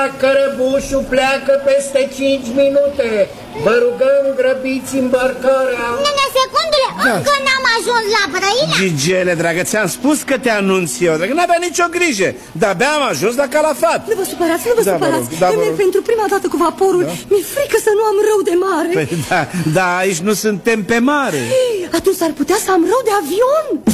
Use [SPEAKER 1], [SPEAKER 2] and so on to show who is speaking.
[SPEAKER 1] cărăbușul pleacă peste 5 minute. Vă rugăm, grăbiți îmbarcarea.
[SPEAKER 2] Nene, secundule, încă n-am ajuns la Brăila.
[SPEAKER 3] Gigele, dragă, ți-am spus că te anunț eu, dragă, n-avea nicio grijă. De-abia am ajuns la Calafat.
[SPEAKER 4] Nu vă supărați, nu vă supărați. Merg pentru prima dată cu vaporul. Mi-e frică să nu am rău de mare.
[SPEAKER 3] Păi da, aici nu suntem pe mare.
[SPEAKER 4] Atunci s-ar putea să am rău de avion.